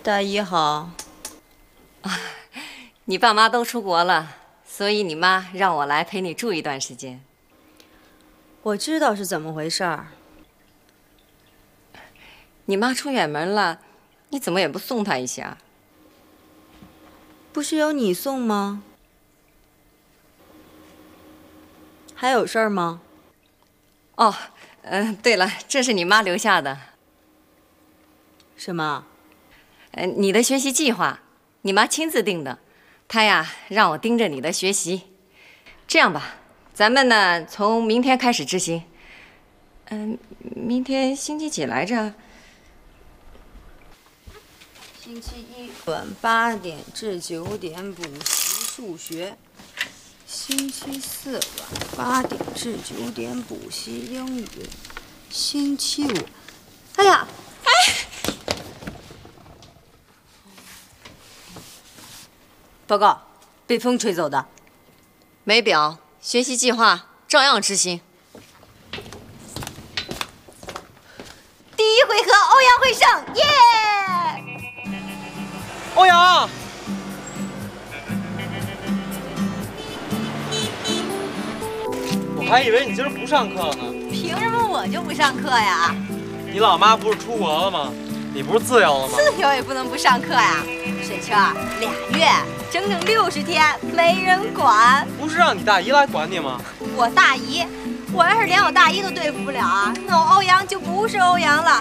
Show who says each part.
Speaker 1: 大姨好。
Speaker 2: 你爸妈都出国了，所以你妈让我来陪你住一段时间。
Speaker 1: 我知道是怎么回事儿。
Speaker 2: 你妈出远门了，你怎么也不送她一下？
Speaker 1: 不是有你送吗？还有事儿吗？
Speaker 2: 哦，对了，这是你妈留下的。
Speaker 1: 什么？
Speaker 2: 你的学习计划，你妈亲自定的。她呀，让我盯着你的学习。这样吧，咱们呢从明天开始执行。明天星期几来着？
Speaker 1: 星期一晚8点至9点补习数学。星期四晚8点至9点补习英语。星期五，哎呀，报告，被风吹走的。
Speaker 2: 没表，学习计划照样执行。
Speaker 1: 第一回合，欧阳会胜，耶！
Speaker 3: 欧阳，我还以为你今儿不上课了呢。
Speaker 1: 凭什么我就不上课呀？
Speaker 3: 你老妈不是出国了吗？你不是自由了吗？
Speaker 1: 自由也不能不上课呀。水车，2月，整整60天，没人管。
Speaker 3: 不是让你大姨来管你吗？
Speaker 1: 我大姨，我要是连我大姨都对付不了啊，那我欧阳就不是欧阳了。